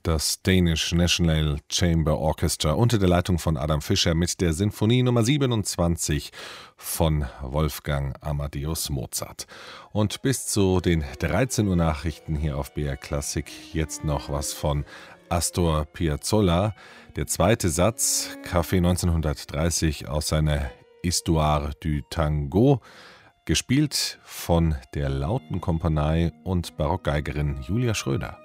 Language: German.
Das Danish National Chamber Orchestra unter der Leitung von Adam Fischer mit der Sinfonie Nummer 27 von Wolfgang Amadeus Mozart. Und bis zu den 13 Uhr Nachrichten hier auf BR Klassik jetzt noch was von Astor Piazzolla. Der zweite Satz, Café 1930 aus seiner Histoire du Tango, gespielt von der Lautenkompanie und Barockgeigerin Julia Schröder.